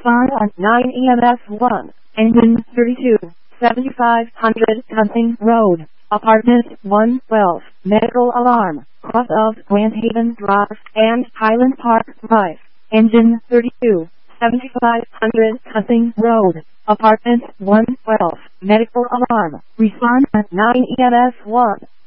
Respond on 9 EMS 1. Engine 32. 7500 Hunting Road. Apartment 112. Medical alarm. Cross of Grand Haven Drive and Highland Park Drive. Engine 32. 7500 Hunting Road. Apartment 112. Medical alarm. Respond at 9 EMS 1.